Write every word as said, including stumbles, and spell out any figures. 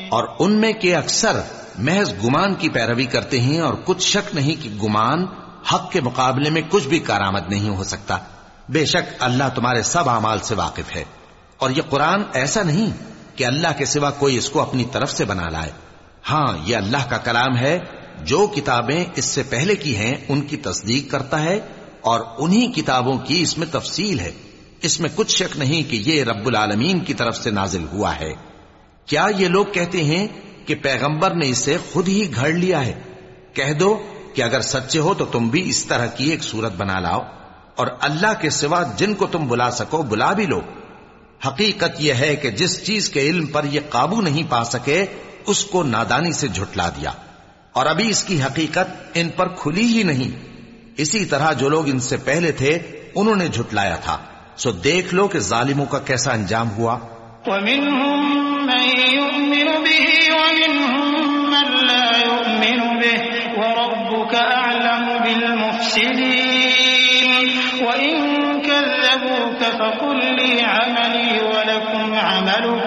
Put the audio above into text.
اور ان میں کے اکثر محض گمان کی پیروی کرتے ہیں، اور کچھ شک نہیں کہ گمان حق کے مقابلے میں کچھ بھی کارآمد نہیں ہو سکتا۔ بے شک اللہ تمہارے سب اعمال سے واقف ہے، اور یہ قرآن ایسا نہیں کہ اللہ کے سوا کوئی اس کو اپنی طرف سے بنا لائے۔ ہاں یہ اللہ کا کلام ہے، جو کتابیں اس سے پہلے کی ہیں ان کی تصدیق کرتا ہے، اور انہی کتابوں کی اس میں تفصیل ہے۔ اس میں کچھ شک نہیں کہ یہ رب العالمین کی طرف سے نازل ہوا ہے۔ کیا یہ لوگ کہتے ہیں کہ پیغمبر نے اسے خود ہی گھڑ لیا ہے؟ کہہ دو کہ اگر سچے ہو تو تم بھی اس طرح کی ایک صورت بنا لاؤ، اور اللہ کے سوا جن کو تم بلا سکو بلا بھی لو۔ حقیقت یہ ہے کہ جس چیز کے علم پر یہ قابو نہیں پا سکے اس کو نادانی سے جھٹلا دیا، اور ابھی اس کی حقیقت ان پر کھلی ہی نہیں۔ اسی طرح جو لوگ ان سے پہلے تھے انہوں نے جھٹلایا تھا، سو دیکھ لو کہ ظالموں کا کیسا انجام ہوا۔ وَمِنْهُمْ مَنْ يُؤْمِنُ بِهِ وَمِنْهُمْ مَنْ لَا يُؤْمِنُ بِهِ وَرَبُّكَ أَعْلَمُ بِالْمُفْسِدِينَ وَإِنْ كَذَّبُوكَ فَقُلْ لِي عَمَلِي وَلَكُمْ عَمَلُكُمْ